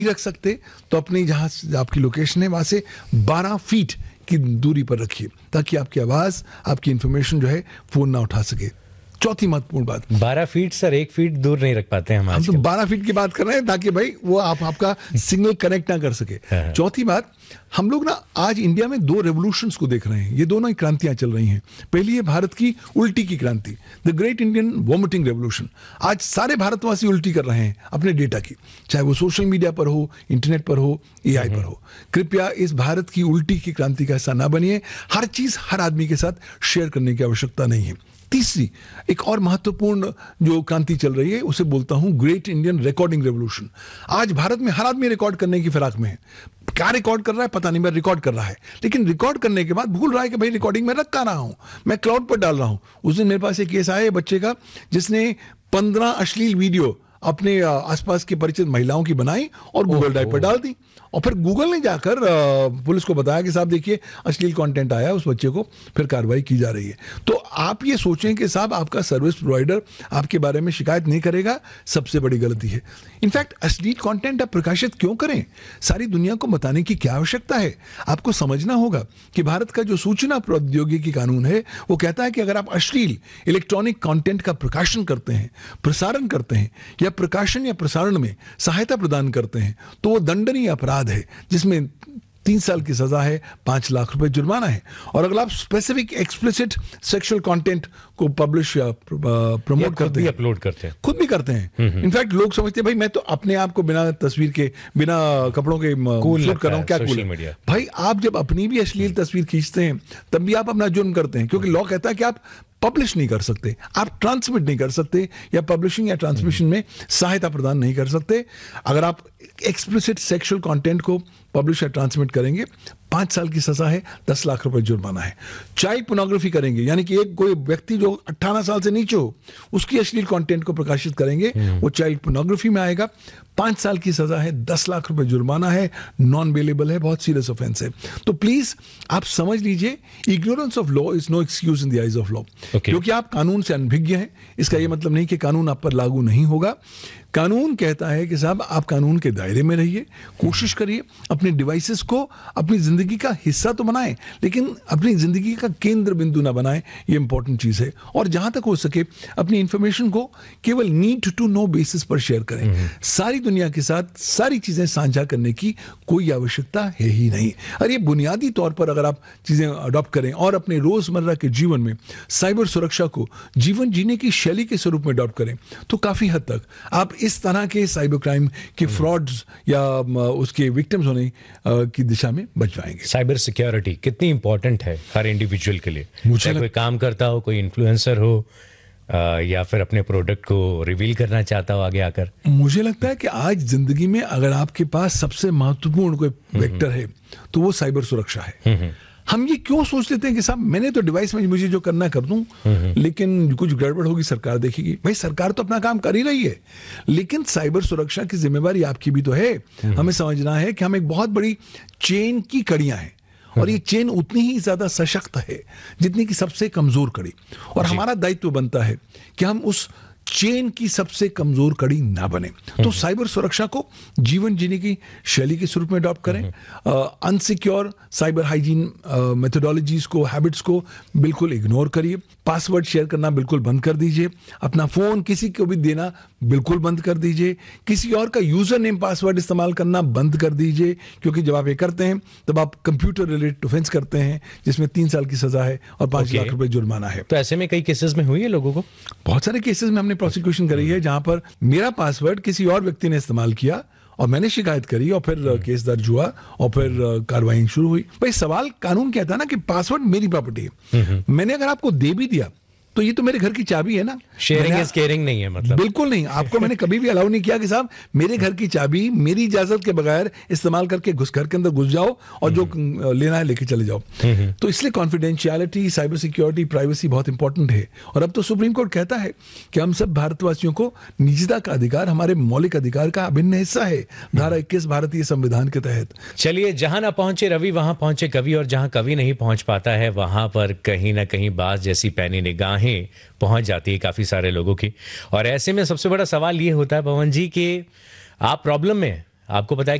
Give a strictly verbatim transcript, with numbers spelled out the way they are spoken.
रख सकते तो अपनी जहां आपकी लोकेशन है वहां से बारह फीट की दूरी पर रखिए, ताकि आपकी आवाज, आपकी इंफॉर्मेशन जो है फोन ना उठा सके। चौथी महत्वपूर्ण बात, बारह फीट सर, एक फीट दूर नहीं रख पाते हम हम तो बारह फीट की बात कर रहे हैं ताकि भाई वो आप आपका सिग्नल कनेक्ट ना कर सके। चौथी बात, हम लोग ना आज इंडिया में दो रेवोल्यूशंस को देख रहे हैं, ये दोनों ही क्रांतियां चल रही हैं। पहली है भारत की उल्टी की क्रांति, the great Indian vomiting revolution. आज सारे भारतवासी उल्टी कर रहे हैं अपने डेटा की, चाहे वो सोशल मीडिया पर हो, इंटरनेट पर हो, एआई पर हो। कृपया इस भारत की उल्टी की क्रांति का हिस्सा ना बनिए। हर चीज हर आदमी के साथ शेयर करने की आवश्यकता नहीं है। तीसरी एक और महत्वपूर्ण जो क्रांति चल रही है उसे बोलता हूं ग्रेट इंडियन रिकॉर्डिंग रेवोल्यूशन। आज भारत में हर आदमी रिकॉर्ड करने की फिराक में है। क्या रिकॉर्ड कर रहा है पता नहीं, मैं रिकॉर्ड कर रहा है, लेकिन रिकॉर्ड करने के बाद भूल रहा है कि भाई रिकॉर्डिंग में रख कहां रहा हूं, मैं क्लाउड पर डाल रहा हूं। उस दिन मेरे पास एक केस आया बच्चे का जिसने पंद्रह अश्लील वीडियो अपने आसपास की परिचित महिलाओं की बनाई और गूगल ड्राइव पर डाल दी, और फिर गूगल ने जाकर पुलिस को बताया कि साहब देखिए अश्लील कंटेंट आया उस बच्चे को, फिर कार्रवाई की जा रही है। तो आप ये सोचें कि साहब आपका सर्विस प्रोवाइडर आपके बारे में शिकायत नहीं करेगा, सबसे बड़ी गलती है। इनफैक्ट अश्लील कंटेंट आप प्रकाशित क्यों करें, सारी दुनिया को बताने की क्या आवश्यकता है। आपको समझना होगा कि भारत का जो सूचना प्रौद्योगिकी कानून है वो कहता है कि अगर आप अश्लील इलेक्ट्रॉनिक कंटेंट का प्रकाशन करते हैं, प्रसारण करते हैं, या प्रकाशन या प्रसारण में सहायता प्रदान करते हैं, तो वो दंडनीय अपराध है जिसमें तीन साल की सजा है, पांच लाख रुपए जुर्माना है। और अगर आप स्पेसिफिक एक्सप्लिसिट सेक्सुअल कंटेंट को पब्लिश या प्रमोट करते हैं, अपलोड करते हैं, खुद भी करते हैं। इनफैक्ट लोग समझते हैं भाई मैं तो अपने आप को बिना तस्वीर के, बिना कपड़ों के शूट कर रहा हूं, क्या कूल है। भाई आप जब अपनी भी अश्लील तस्वीर खींचते हैं तब भी आप अपना जुर्म करते हैं, क्योंकि लॉ कहता है कि आप पब्लिश नहीं कर सकते, आप ट्रांसमिट नहीं कर सकते, या पब्लिशिंग या ट्रांसमिशन में सहायता प्रदान नहीं कर सकते। अगर आप एक्सप्लिसिट सेक्सुअल कंटेंट को पब्लिश या ट्रांसमिट करेंगे, पांच साल की सजा है, दस लाख रुपए जुर्माना है। चाइल्ड पोर्नोग्राफी करेंगे, यानी कि एक कोई व्यक्ति जो अट्ठारह साल से नीचे हो उसकी अश्लील कंटेंट को प्रकाशित करेंगे, वो चाइल्ड पोर्नोग्राफी में आएगा, पांच साल की सजा है, दस लाख रुपए जुर्माना है, नॉन बेलेबल है, बहुत सीरियस ऑफेंस है। तो प्लीज आप समझ लीजिए, ignorance of law is no excuse in the eyes of law. क्योंकि आप कानून से अनभिज्ञ हैं, इसका यह मतलब नहीं कि कानून आप पर लागू नहीं होगा। कानून कहता है कि साहब आप कानून के दायरे में रहिए, कोशिश करिए अपने डिवाइसेस को अपनी जिंदगी का हिस्सा तो बनाएं, लेकिन अपनी जिंदगी का केंद्र बिंदु ना बनाएं, ये इंपॉर्टेंट चीज है। और जहां तक हो सके अपनी इंफॉर्मेशन को केवल नीड टू नो बेसिस पर शेयर करें। सारी दुनिया के साथ सारी चीजें साझा करने की कोई आवश्यकता है ही नहीं। और ये बुनियादी तौर पर अगर आप चीजें अडॉप्ट करें और अपने रोजमर्रा के जीवन में साइबर सुरक्षा को जीवन जीने की शैली के स्वरूप में अडॉप्ट करें, तो काफी हद तक आप इस तरह के साइबर क्राइम के फ्रॉड्स या उसके विक्टिम्स होने की दिशा में बच पाएंगे। साइबर सिक्योरिटी कितनी इंपॉर्टेंट है हर इंडिविजुअल के लिए, मुझे कोई काम करता हो, कोई इन्फ्लुएंसर हो, या फिर अपने प्रोडक्ट को रिवील करना चाहता हो आगे आकर। मुझे लगता है कि आज जिंदगी में अगर आपके पास सबसे महत्वपूर्ण कोई वेक्टर है तो वो साइबर सुरक्षा है। हम ये क्यों सोच लेते हैं कि साहब मैंने तो डिवाइस में मुझे जो करना कर दूं, लेकिन कुछ गड़बड़ होगी सरकार देखेगी। भाई सरकार तो अपना काम कर ही रही है, लेकिन साइबर सुरक्षा की जिम्मेवारी आपकी भी तो है। हमें समझना है कि हम एक बहुत बड़ी चेन की कड़ियां हैं, और ये चेन उतनी ही ज्यादा सशक्त है जितनी की सबसे कमजोर कड़ी। और हमारा दायित्व बनता है कि हम उस चेन की सबसे कमजोर कड़ी ना बने। तो साइबर सुरक्षा को जीवन जीने की शैली के स्वरूप में अडॉप्ट करें। अनसिक्योर साइबर हाइजीन मेथोडोलॉजीज को, हैबिट्स को बिल्कुल इग्नोर करिए। पासवर्ड शेयर करना बिल्कुल बंद कर दीजिए। अपना फोन किसी को भी देना बिल्कुल बंद कर दीजिए। किसी और का यूजर नेम पासवर्ड इस्तेमाल करना बंद कर दीजिए, क्योंकि जब आप ये करते हैं तब आप कंप्यूटर रिलेटेड ऑफेंस करते हैं जिसमें तीन साल की सजा है और पांच okay. लाख रुपए जुर्माना है। तो ऐसे में कई केसेस में हुई है लोगों को, बहुत सारे केसेस में हमने प्रोसिक्यूशन करी है जहां पर मेरा पासवर्ड किसी और व्यक्ति ने इस्तेमाल किया और मैंने शिकायत करी और फिर केस दर्ज हुआ और फिर कार्रवाई शुरू हुई। भाई सवाल कानून कहता है ना कि पासवर्ड मेरी प्रॉपर्टी है, मैंने अगर आपको दे भी दिया तो ये तो मेरे घर की चाबी है ना। शेयरिंग इज केयरिंग नहीं है, मतलब बिल्कुल नहीं। आपको मैंने कभी भी अलाउ नहीं किया कि साहब मेरे घर की चाबी मेरी इजाजत के बगैर इस्तेमाल करके घुस घर के अंदर घुस जाओ और जो लेना है लेके चले जाओ। तो इसलिए कॉन्फिडेंशियलिटी, साइबर सिक्योरिटी, प्राइवेसी बहुत इंपॉर्टेंट है। और अब तो सुप्रीम कोर्ट कहता है कि हम सब भारतवासियों को निजता का अधिकार हमारे मौलिक अधिकार का अभिन्न हिस्सा है, धारा इक्कीस भारतीय संविधान के तहत। चलिए, जहां ना पहुंचे रवि वहां पहुंचे कवि, और जहां कवि नहीं पहुंच पाता है वहां पर कहीं ना कहीं बाज जैसी पैनी निगाहें पहुंच जाती है काफी सारे लोगों की। और ऐसे में सबसे बड़ा सवाल ये होता है पवन जी कि आप प्रॉब्लम में, आपको पता है